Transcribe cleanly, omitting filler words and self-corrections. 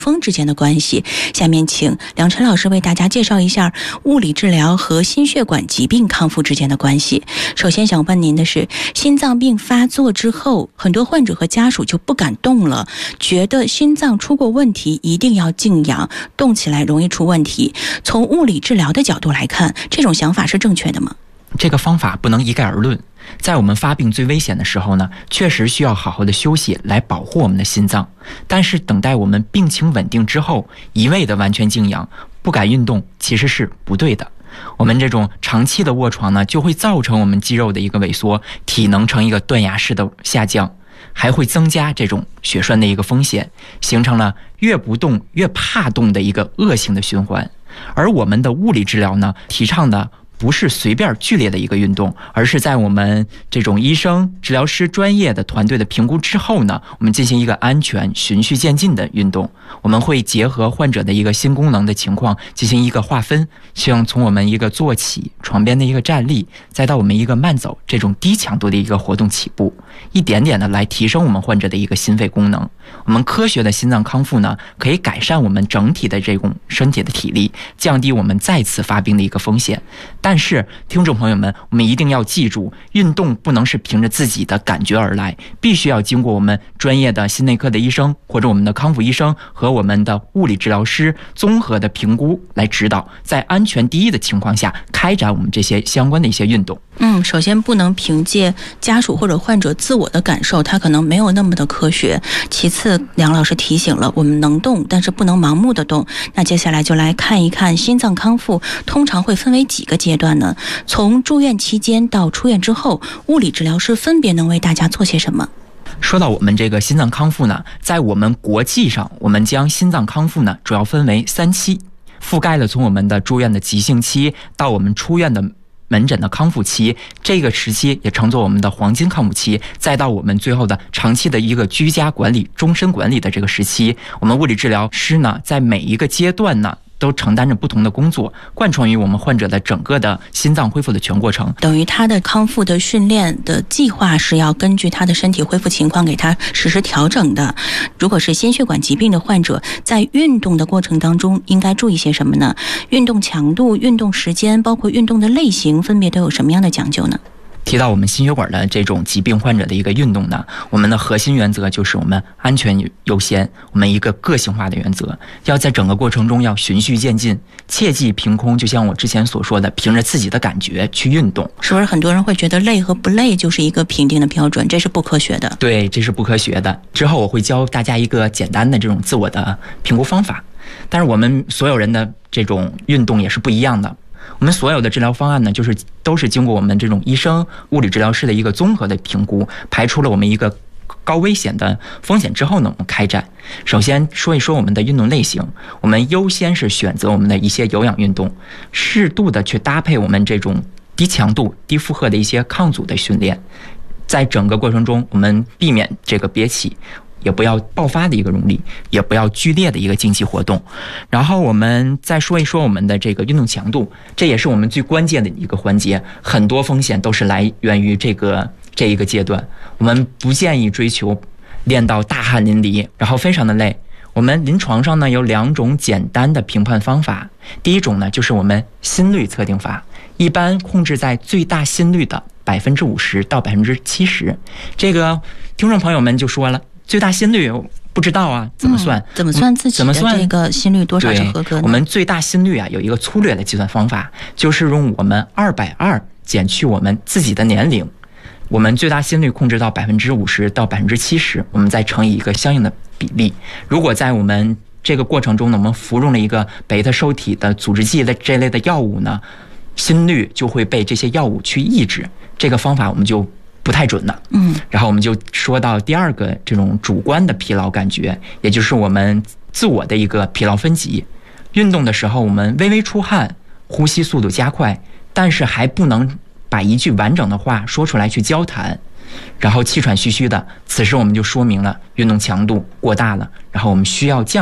风之间的关系。下面请梁晨老师为大家介绍一下物理治疗和心血管疾病康复之间的关系。首先想问您的是，心脏病发作之后，很多患者和家属就不敢动了，觉得心脏出过问题，一定要静养，动起来容易出问题。从物理治疗的角度来看，这种想法是正确的吗？ 这个方法不能一概而论。在我们发病最危险的时候呢，确实需要好好的休息来保护我们的心脏。但是等待我们病情稳定之后，一味的完全静养，不敢运动，其实是不对的。我们这种长期的卧床呢，就会造成我们肌肉的一个萎缩，体能呈一个断崖式的下降，还会增加这种血栓的一个风险，形成了越不动越怕动的一个恶性的循环。而我们的物理治疗呢，提倡的不是随便剧烈的一个运动，而是在我们这种医生、治疗师专业的团队的评估之后呢，我们进行一个安全、循序渐进的运动。我们会结合患者的一个心功能的情况进行一个划分，像从我们一个坐起、床边的一个站立，再到我们一个慢走这种低强度的一个活动起步，一点点的来提升我们患者的一个心肺功能。我们科学的心脏康复呢，可以改善我们整体的这种身体的体力，降低我们再次发病的一个风险。但是听众朋友们，我们一定要记住，运动不能是凭着自己的感觉而来，必须要经过我们专业的心内科的医生，或者我们的康复医生和我们的物理治疗师综合的评估来指导，在安全第一的情况下开展我们这些相关的一些运动。 首先不能凭借家属或者患者自我的感受，它可能没有那么的科学。其次，梁老师提醒了我们能动，但是不能盲目的动。那接下来就来看一看心脏康复通常会分为几个阶段呢？从住院期间到出院之后，物理治疗师分别能为大家做些什么？ 说到我们这个心脏康复呢，在我们国际上，我们将心脏康复呢主要分为3期，覆盖了从我们的住院的急性期到我们出院的门诊的康复期，这个时期也称作我们的黄金康复期，再到我们最后的长期的一个居家管理、终身管理的这个时期。我们物理治疗师呢，在每一个阶段呢，都承担着不同的工作，贯穿于我们患者的整个的心脏恢复的全过程。 等于他的康复的训练的计划是要根据他的身体恢复情况给他实施调整的。如果是心血管疾病的患者，在运动的过程当中应该注意些什么呢？运动强度、运动时间，包括运动的类型，分别都有什么样的讲究呢？ 提到我们心血管的这种疾病患者的一个运动呢，我们的核心原则就是我们安全优先，我们一个个性化的原则，要在整个过程中要循序渐进，切忌凭空，就像我之前所说的，凭着自己的感觉去运动。 是不是很多人会觉得累和不累就是一个评定的标准？这是不科学的。 对，这是不科学的。之后我会教大家一个简单的这种自我的评估方法，但是我们所有人的这种运动也是不一样的。我们所有的治疗方案呢，都是经过我们这种医生、物理治疗师的一个综合的评估，排除了我们一个高危险的风险之后呢，我们开展。首先说一说我们的运动类型，我们优先是选择我们的一些有氧运动，适度的去搭配我们这种低强度、低负荷的一些抗阻的训练。在整个过程中，我们避免这个憋气，也不要爆发的一个用力，也不要剧烈的一个竞技活动。然后我们再说一说我们的这个运动强度，这也是我们最关键的一个环节，很多风险都是来源于这一个阶段。我们不建议追求练到大汗淋漓，然后非常的累。我们临床上呢有2种简单的评判方法，第一种呢就是我们心率测定法，一般控制在最大心率的50%到70%。这个听众朋友们就说了，最大心率不知道啊，怎么算？ 怎么算自己的这个心率多少是合格的？ 我们最大心率啊有一个粗略的计算方法，就是用我们220减去我们自己的年龄，我们最大心率控制到50%到70%，我们再乘以一个相应的比例。如果在我们这个过程中呢，我们服用了一个贝塔受体的阻滞剂的这类的药物呢，心率就会被这些药物去抑制，这个方法我们就不太准了。然后我们就说到第2个这种主观的疲劳感觉，也就是我们自我的一个疲劳分级。运动的时候我们微微出汗，呼吸速度加快，但是还不能把一句完整的话说出来去交谈，然后气喘吁吁的，此时我们就说明了运动强度过大了，然后我们需要降